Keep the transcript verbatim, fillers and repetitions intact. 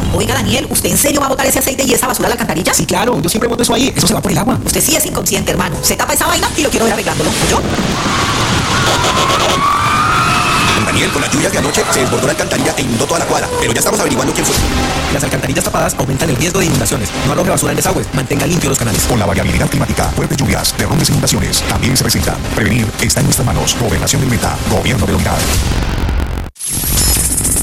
Oiga, Daniel, ¿usted en serio va a botar ese aceite y esa basura a la alcantarilla? Sí, claro, yo siempre boto eso ahí, eso se va por el agua. Usted sí es inconsciente, hermano. Se tapa esa vaina y lo quiero ver arreglándolo. ¿Yo? Daniel, con las lluvias de anoche se desbordó la alcantarilla e inundó toda la cuadra, pero ya estamos averiguando quién fue. Las alcantarillas tapadas aumentan el riesgo de inundaciones. No arroje basura en desagües, mantenga limpios los canales. Con la variabilidad climática, fuertes lluvias, derrumbes e inundaciones también se presentan. Prevenir está en nuestras manos. Gobernación del Meta, Gobierno de la Unidad.